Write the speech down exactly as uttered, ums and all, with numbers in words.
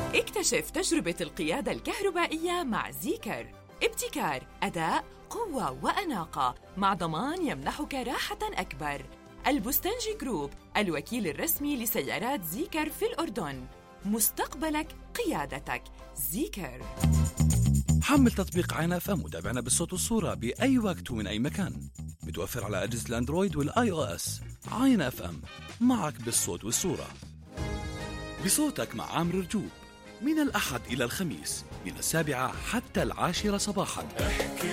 اكتشف تجربة القيادة الكهربائية مع زيكر. ابتكار، أداء، قوة وأناقة، مع ضمان يمنحك راحة أكبر. البستنجي جروب، الوكيل الرسمي لسيارات زيكر في الأردن. مستقبلك قيادتك. زيكر. حمل تطبيق عين اف ام وتابعنا بالصوت والصورة بأي وقت ومن أي مكان. متوفر على أجهزة الأندرويد والآي أو إس. عين اف ام، معك بالصوت والصورة. بصوتك مع عامر رجوب، من الأحد إلى الخميس من السابعة حتى العاشرة صباحا.